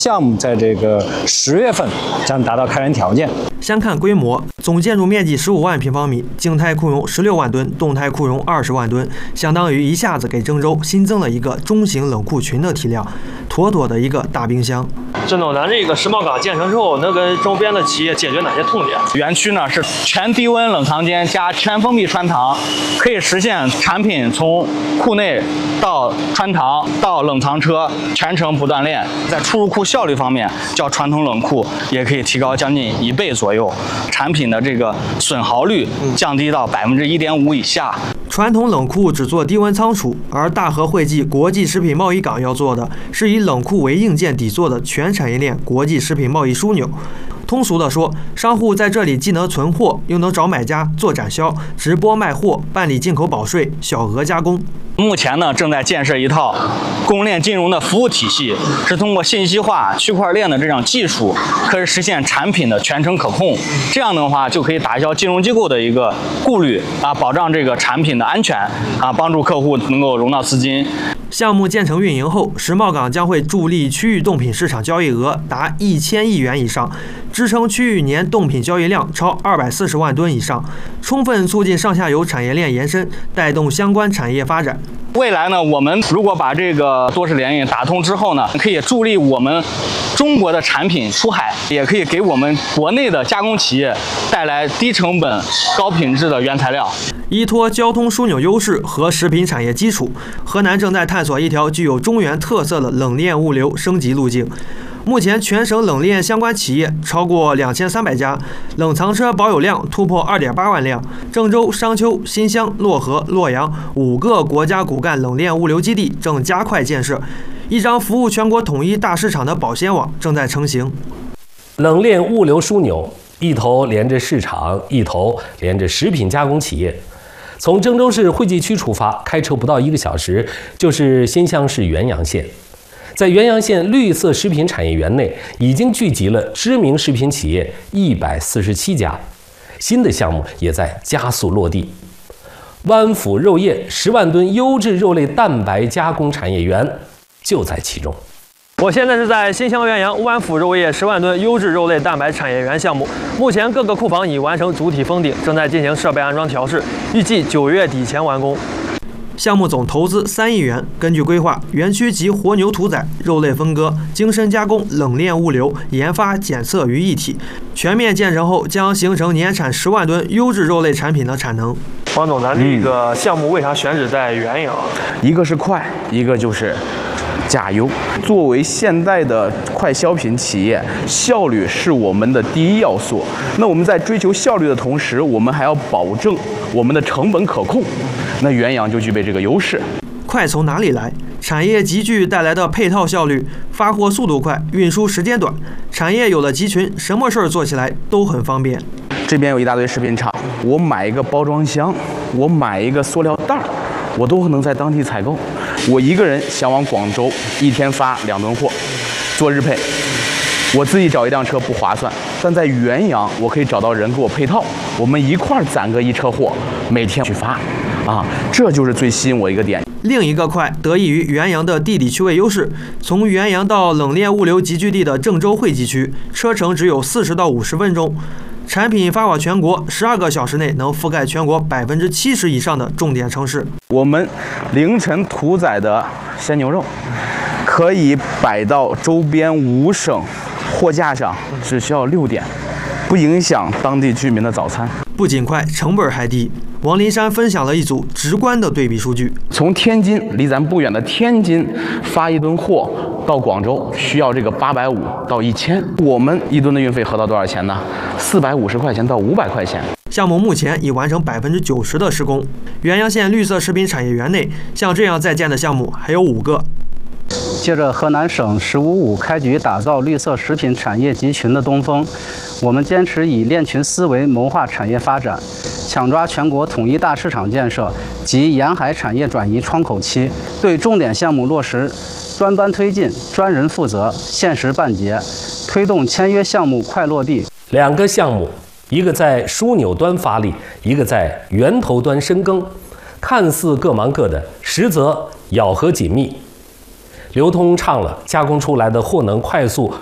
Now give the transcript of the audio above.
项目在这个10月份将达到开园条件。 先看规模，总建筑面积15万平方米，静态库容16万吨，动态库容20万吨，相当于一下子给郑州新增了一个中型冷库群的体量，妥妥的一个大冰箱。 郑州咱这个世贸港建成之后，能跟周边的企业解决哪些痛点？ 园区呢是全低温冷藏间加全封闭穿堂，可以实现产品从库内到穿堂到冷藏车全程不断链。在出入库效率方面，较传统冷库也可以提高将近1倍左右，产品的这个损耗率降低到1.5%以下。 传统冷库只做低温仓储，而大和汇济国际食品贸易港要做的是以冷库为硬件底座的全产业链国际食品贸易枢纽。通俗地说，商户在这里既能存货，又能找买家做展销、直播卖货、办理进口保税、小额加工。 目前呢，正在建设一套供应链金融的服务体系，是通过信息化、区块链的这样技术，可以实现产品的全程可控。这样的话，就可以打消金融机构的一个顾虑啊，保障这个产品的安全啊，帮助客户能够融到资金。 项目建成运营后，世贸港将会助力区域冻品市场交易额达1000亿元以上，支撑区域年冻品交易量超240万吨以上，充分促进上下游产业链延伸，带动相关产业发展。 未来呢，我们如果把这个多式联运打通之后呢，可以助力我们中国的产品出海，也可以给我们国内的加工企业带来低成本、高品质的原材料。 依托交通枢纽优势和食品产业基础，河南正在探索一条具有中原特色的冷链物流升级路径。目前全省冷链相关企业超过2300家，冷藏车保有量突破2.8万辆。郑州、商丘、新乡、漯河、洛阳5个国家骨干冷链物流基地正加快建设，一张服务全国统一大市场的保鲜网正在成型。 冷链物流枢纽一头连着市场，一头连着食品加工企业。从郑州市汇济区出发，开车不到1个小时就是新乡市原阳县。在原阳县绿色食品产业园内，已经聚集了知名食品企业147家，新的项目也在加速落地。湾府肉业10万吨优质肉类蛋白加工产业园就在其中。 我现在是在新乡原阳湾府肉业10万吨优质肉类蛋白产业园项目，目前各个库房已完成主体封顶，正在进行设备安装调试，预计9月底前完工。 项目总投资3亿元，根据规划，园区集活牛屠宰、肉类分割、精深加工、冷链物流、研发、检测于一体。全面建成后，将形成年产10万吨优质肉类产品的产能。 王总，咱这个项目为啥选址在原阳？ 一个是快，一个就是加油。作为现代的快消品企业，效率是我们的第一要素。那我们在追求效率的同时，我们还要保证我们的成本可控。那原阳就具备这个优势。 快从哪里来？产业集聚带来的配套效率，发货速度快，运输时间短，产业有了集群，什么事儿做起来都很方便。 这边有一大堆食品厂，我买一个包装箱，我买一个塑料袋，我都能在当地采购。我一个人想往广州一天发2吨货，做日配，我自己找一辆车不划算，但在原阳我可以找到人给我配套，我们一块儿攒个1车货，每天去发，这就是最吸引我一个点。 另一个快得益于原阳的地理区位优势，从原阳到冷链物流集聚地的郑州汇济区，车程只有40到50分钟。产品发往全国，12个小时内能覆盖全国70%以上的重点城市。 我们凌晨屠宰的鲜牛肉，可以摆到周边5省货架上，只需要6点，不影响当地居民的早餐。 不仅快，成本还低。王林山分享了一组直观的对比数据： 从天津离咱不远的天津发1吨货到广州，需要这个850到1000，我们1吨的运费合到多少钱呢？450块钱到500块钱。 项目目前已完成90%的施工。原阳县绿色食品产业园内，像这样在建的项目还有5个。 借着河南省“15+5”开局打造绿色食品产业集群的东风，我们坚持以链群思维谋划产业发展，抢抓全国统一大市场建设及沿海产业转移窗口期，对重点项目落实专班推进、专人负责、限时办结，推动签约项目快落地。 2个项目，一个在枢纽端发力，一个在源头端深耕，看似各忙各的，实则咬合紧密。 流通畅了，加工出来的货能快速